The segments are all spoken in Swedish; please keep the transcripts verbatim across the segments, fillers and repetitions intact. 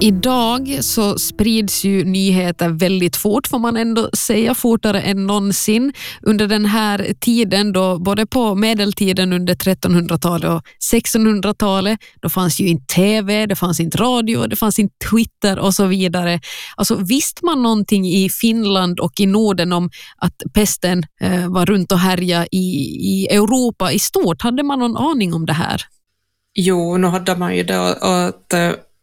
Idag så sprids ju nyheter väldigt fort, får man ändå säga, fortare än någonsin. Under den här tiden då, både på medeltiden under trettonhundratalet och sextonhundratalet, då fanns ju inte tv, det fanns inte radio, det fanns inte Twitter och så vidare. Alltså visste man någonting i Finland och i Norden om att pesten eh, var runt och härja i, i Europa i stort? Hade man någon aning om det här? Jo, nu hade man ju det att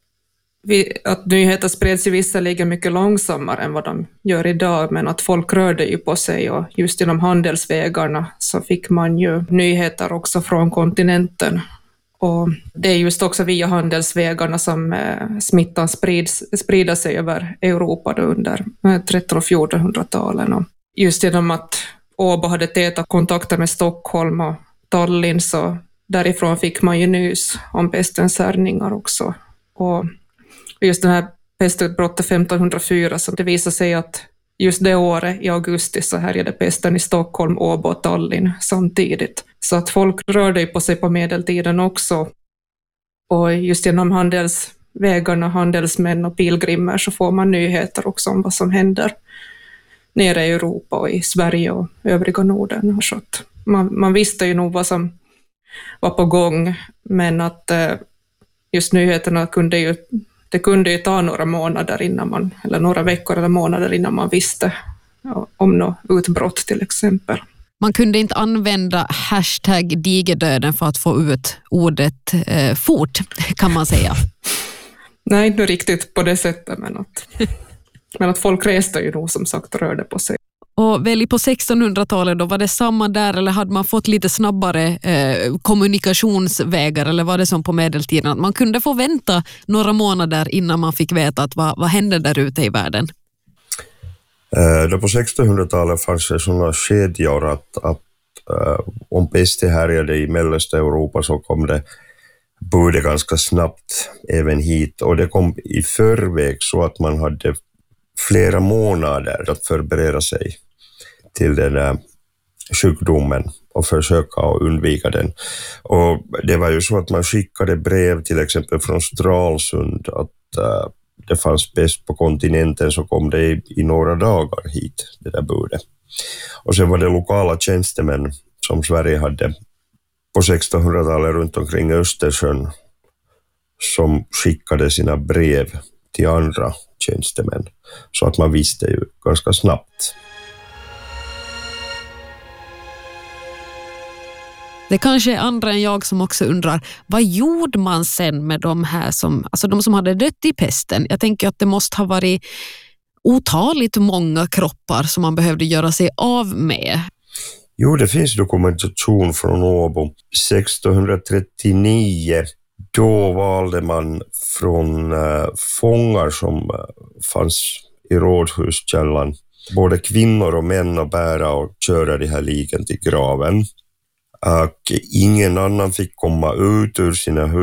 att nyheter spreds ju visserligen mycket långsammare än vad de gör idag, men att folk rörde ju på sig, och just genom handelsvägarna så fick man ju nyheter också från kontinenten. Och det är just också via handelsvägarna som eh, smittan sprids, sprider sig över Europa då under tretton- och fjortonhundratalen. Och just genom att Åbo hade täta kontakter med Stockholm och Tallinn, så därifrån fick man ju nys om pestens härningar också. Och just den här pestutbrottet femtonhundrafyra, så det visar sig att just det året i augusti så härjade pesten i Stockholm, Åbo och Tallinn samtidigt. Så att folk rörde på sig på medeltiden också. Och just genom handelsvägarna, handelsmän och pilgrimer så får man nyheter också om vad som händer nere i Europa och i Sverige och övriga Norden. Så att man, man visste ju nog vad som var på gång, men att just nyheterna kunde ju Det kunde ju ta några månader innan man, eller några veckor eller månader innan man visste om något utbrott till exempel. Man kunde inte använda hashtag digerdöden för att få ut ordet eh, fort, kan man säga. Nej, inte riktigt på det sättet, men att, men att folk reste ju nog som sagt och rörde på sig. Och väl på sextonhundratalet då, var det samma där, eller hade man fått lite snabbare eh, kommunikationsvägar, eller var det som på medeltiden att man kunde få vänta några månader innan man fick veta att vad, vad hände där ute i världen? Eh, då på sextonhundratalet fanns det sådana kedjor att, att eh, om pesten härjade i mellersta Europa så kom det borde ganska snabbt även hit, och det kom i förväg så att man hade flera månader att förbereda sig till den där sjukdomen och försöka att undvika den. Och det var ju så att man skickade brev till exempel från Stralsund att uh, det fanns pest på kontinenten, så kom det i, i några dagar hit, det där budet. Och sen var det lokala tjänstemän som Sverige hade på sextonhundratalet runt omkring Östersjön som skickade sina brev till andra tjänstemän, så att man visste ju ganska snabbt. Det kanske är andra än jag som också undrar, vad gjorde man sen med de här som, alltså de som hade dött i pesten? Jag tänker att det måste ha varit otaligt många kroppar som man behövde göra sig av med. Jo, det finns dokumentation från Åbo. sextonhundratrettionio, då valde man från äh, fångar som äh, fanns i rådhuskällan, både kvinnor och män, att bära och köra de här liken till graven. Och ingen annan fick komma ut ur sina hus.